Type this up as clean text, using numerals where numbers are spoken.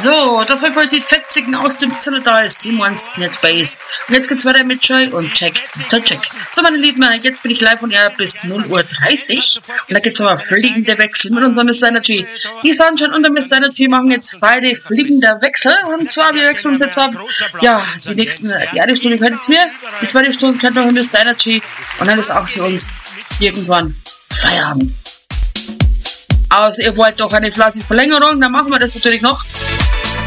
So, das war wohl die Fetzigen aus dem Zylinder Simons Netbase. Und jetzt geht's weiter mit Joy und Check the Check. So, meine Lieben, jetzt bin ich live und ihr bis 0:30 Uhr. Und da geht's aber fliegende Wechsel mit unserem Mr. Energy. Die Sunshine und der Mr. Energy machen jetzt beide fliegende Wechsel. Und zwar, wir wechseln uns jetzt ab. Ja, die eine Stunde gehört jetzt mir, die zweite Stunde gehört noch Mr. Energy. Und dann ist auch für uns irgendwann Feierabend. Also ihr wollt doch eine fleißige Verlängerung, dann machen wir das natürlich noch.